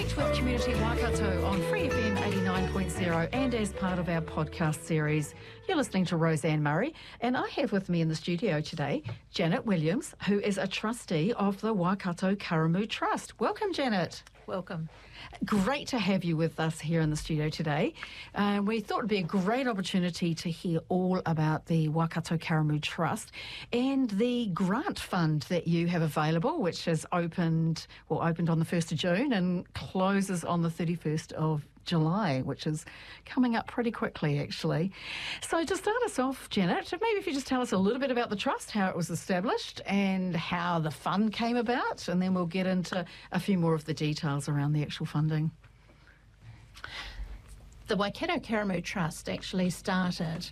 Connect with Community Waikato on Free FM 89.0 and as part of our podcast series. You're listening to Roseanne Murray, and I have with me in the studio today Janet Williams, who is a trustee of the Waikato Karamu Trust. Welcome, Janet. Welcome. Great to have you with us here in the studio today. We thought it'd be a great opportunity to hear all about the Waikato Karamu Trust and the grant fund that you have available, which has opened on the 1st of June and closes on the 31st of July, which is coming up pretty quickly, actually. So to start us off, Janet, maybe if you just tell us a little bit about the trust, how it was established and how the fund came about, and then we'll get into a few more of the details around the actual funding. The Waikato Karamu Trust actually started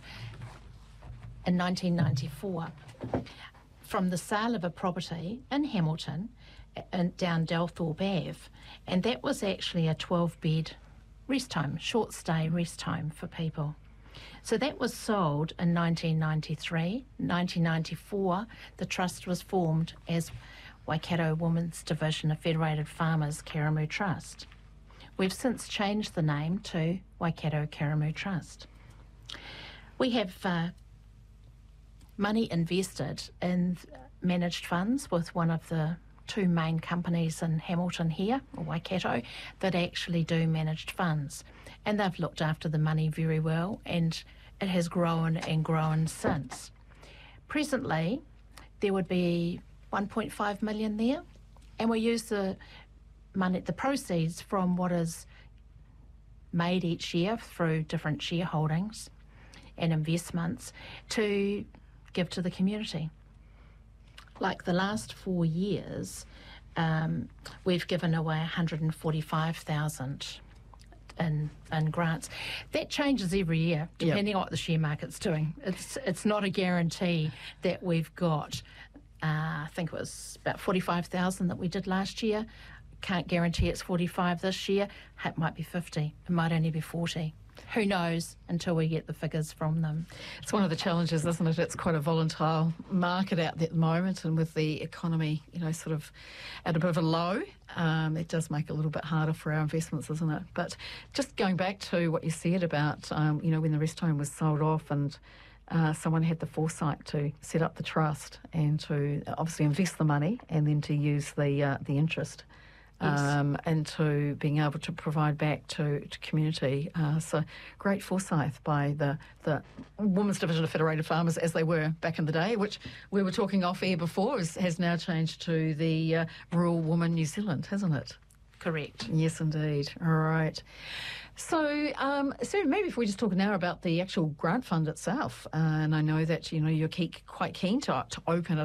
in 1994 from the sale of a property in Hamilton and down Delthorpe Ave, and that was actually a 12-bed rest home, short stay rest home for people. So that was sold in 1993. 1994, the trust was formed as Waikato Women's Division of Federated Farmers Karamu Trust. We've since changed the name to Waikato Karamu Trust. We have money invested in managed funds with one of the two main companies in Hamilton here, or Waikato, that actually do managed funds. And they've looked after the money very well, and it has grown and grown since. Presently, there would be 1.5 million there, and we use the money, the proceeds from what is made each year through different shareholdings and investments to give to the community. Like the last 4 years, we've given away 145,000 in grants. That changes every year, depending on what the share market's doing. It's not a guarantee that we've got, I think it was about 45,000 that we did last year. Can't guarantee it's 45 this year. It might be 50. It might only be 40. Who knows until we get the figures from them. It's one of the challenges, isn't it? It's quite a volatile market out there at the moment, and with the economy, sort of at a bit of a low, it does make it a little bit harder for our investments, isn't it? But just going back to what you said about, when the rest home was sold off and someone had the foresight to set up the trust and to obviously invest the money and then to use the interest. Yes. And to being able to provide back to community. So great foresight by the Women's Division of Federated Farmers, as they were back in the day, which we were talking off air before, has now changed to the Rural Women New Zealand, hasn't it? Correct. Yes, indeed. All right. So maybe if we just talk now about the actual grant fund itself, and I know that you're quite keen to open it